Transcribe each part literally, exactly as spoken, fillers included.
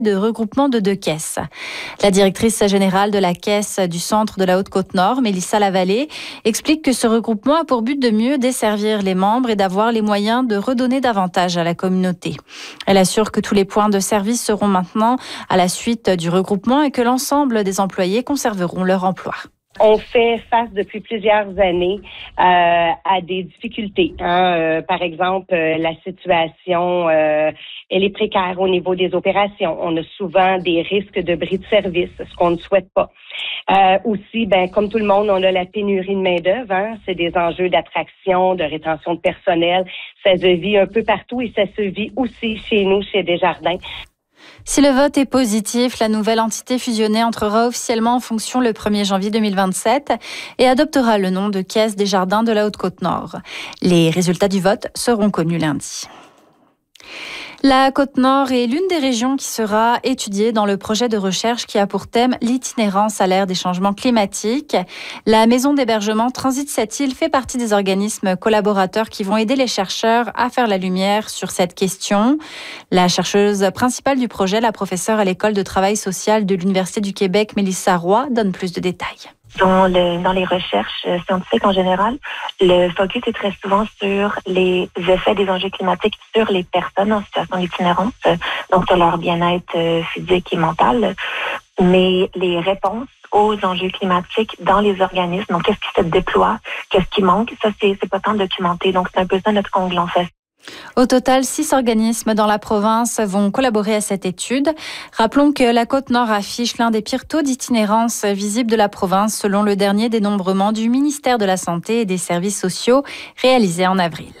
de regroupement de deux caisses. La directrice générale de la caisse du centre de la Haute-Côte-Nord, Mélissa Lavallée, explique que ce regroupement a pour but de mieux desservir les membres et d'avoir les moyens de redonner davantage à la communauté. Elle assure que tous les points de service seront maintenant à la suite du regroupement et que l'ensemble des employés conserveront leur emploi. On fait face depuis plusieurs années euh, à des difficultés. Hein. Euh, par exemple, euh, la situation, euh, elle est précaire au niveau des opérations. On a souvent des risques de bris de service, ce qu'on ne souhaite pas. Euh, aussi, ben comme tout le monde, on a la pénurie de main-d'œuvre. Hein. C'est des enjeux d'attraction, de rétention de personnel. Ça se vit un peu partout et ça se vit aussi chez nous, chez Desjardins. Si le vote est positif, la nouvelle entité fusionnée entrera officiellement en fonction le premier janvier deux mille vingt-sept et adoptera le nom de Caisse Desjardins de la Haute-Côte-Nord. Les résultats du vote seront connus lundi. La Côte-Nord est l'une des régions qui sera étudiée dans le projet de recherche qui a pour thème l'itinérance à l'ère des changements climatiques. La maison d'hébergement Transit cette île fait partie des organismes collaborateurs qui vont aider les chercheurs à faire la lumière sur cette question. La chercheuse principale du projet, la professeure à l'école de travail social de l'Université du Québec, Mélissa Roy, donne plus de détails. Dans, le, dans les recherches scientifiques en général, le focus est très souvent sur les effets des enjeux climatiques sur les personnes en situation d'itinérance, donc sur leur bien-être physique et mental, mais les réponses aux enjeux climatiques dans les organismes, donc qu'est-ce qui se déploie, qu'est-ce qui manque, ça c'est, c'est pas tant documenté, donc c'est un peu ça notre angle en fait. Au total, six organismes dans la province vont collaborer à cette étude. Rappelons que la Côte-Nord affiche l'un des pires taux d'itinérance visibles de la province selon le dernier dénombrement du ministère de la Santé et des Services sociaux réalisé en avril.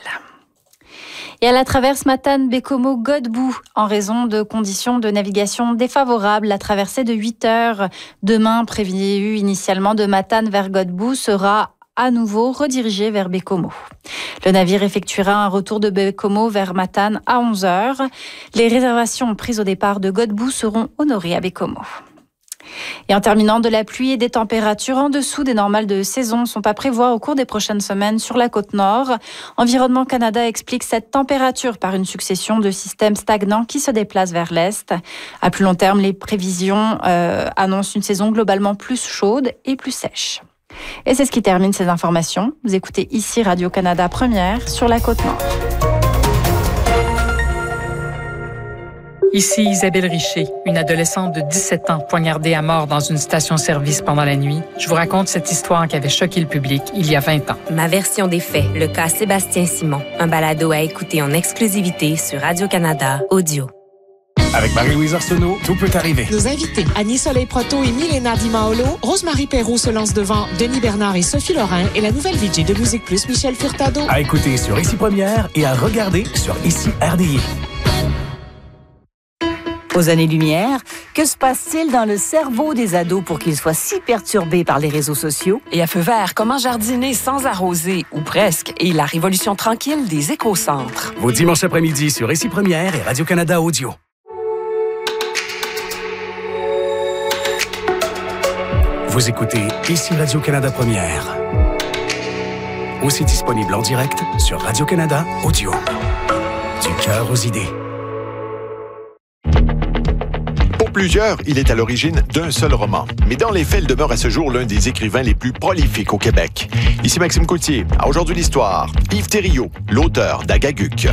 Et à la traverse Matane-Bécomo-Godbout, en raison de conditions de navigation défavorables, la traversée de huit heures demain prévue initialement de Matane vers Godbout sera à nouveau redirigé vers Bécomo. Le navire effectuera un retour de Bécomo vers Matane à onze heures. Les réservations prises au départ de Godbout seront honorées à Bécomo. Et en terminant, de la pluie et des températures en dessous des normales de saison sont à prévoir au cours des prochaines semaines sur la Côte-Nord. Environnement Canada explique cette température par une succession de systèmes stagnants qui se déplacent vers l'est. À plus long terme, les prévisions euh, annoncent une saison globalement plus chaude et plus sèche. Et c'est ce qui termine ces informations. Vous écoutez ici Radio-Canada Première sur la Côte-Nord. Ici Isabelle Richer, une adolescente de dix-sept ans poignardée à mort dans une station-service pendant la nuit. Je vous raconte cette histoire qui avait choqué le public il y a vingt ans. Ma version des faits, le cas Sébastien Simon. Un balado à écouter en exclusivité sur Radio-Canada Audio. Avec Marie-Louise Arsenault, tout peut arriver. Nos invités, Annie Soleil Proto et Milena Di Maolo, Rosemary Perrault se lance devant Denis Bernard et Sophie Lorrain et la nouvelle V J de Musique Plus, Michel Furtado. À écouter sur Ici Première et à regarder sur Ici R D I. Aux années-lumière, que se passe-t-il dans le cerveau des ados pour qu'ils soient si perturbés par les réseaux sociaux? Et à feu vert, comment jardiner sans arroser, ou presque, et la révolution tranquille des écocentres. Vos dimanches après-midi sur Ici Première et Radio-Canada Audio. Vous écoutez Ici Radio-Canada Première. Aussi disponible en direct sur Radio-Canada Audio. Du cœur aux idées. Pour plusieurs, il est à l'origine d'un seul roman. Mais dans les faits, il demeure à ce jour l'un des écrivains les plus prolifiques au Québec. Ici Maxime Coutier. À Aujourd'hui l'Histoire, Yves Thériault, l'auteur d'Agaguc.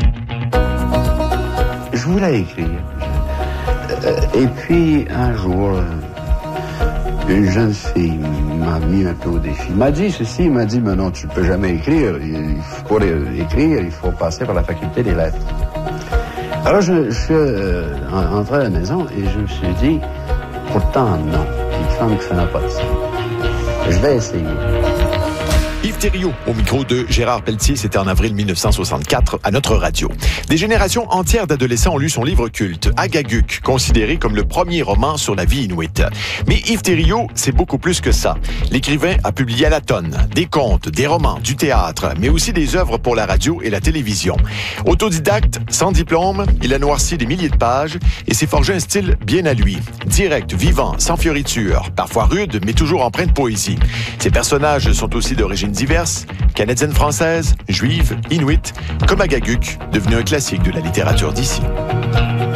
Je voulais écrire. Et puis, un jour... une jeune fille m'a mis un peu au défi. Il m'a dit ceci, il m'a dit, mais non, tu ne peux jamais écrire. Il, pour écrire, il faut passer par la faculté des lettres. Alors, je, je suis euh, entré à la maison et je me suis dit, pourtant, non. Il me semble que ça n'a pas de sens. Je vais essayer. Yves Thériault, au micro de Gérard Pelletier, c'était en avril mille neuf cent soixante-quatre à notre radio. Des générations entières d'adolescents ont lu son livre culte, Agaguc, considéré comme le premier roman sur la vie inuite. Mais Yves Thériault, c'est beaucoup plus que ça. L'écrivain a publié à la tonne des contes, des romans, du théâtre, mais aussi des œuvres pour la radio et la télévision. Autodidacte, sans diplôme, il a noirci des milliers de pages et s'est forgé un style bien à lui. Direct, vivant, sans fioritures, parfois rude, mais toujours empreint de poésie. Ses personnages sont aussi d'origine diverses, canadiennes françaises, juives, inuites, comme Agaguc, devenu un classique de la littérature d'ici.